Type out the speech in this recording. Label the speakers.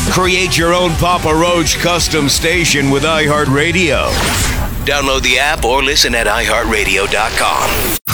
Speaker 1: Create your own Papa Roach custom station with iHeartRadio. Download the app or listen at iHeartRadio.com.